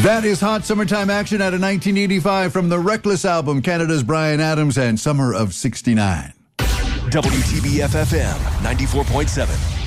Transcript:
That is hot summertime action out of 1985 from the Reckless album, Canada's Bryan Adams and Summer of '69. WTBF FM 94.7.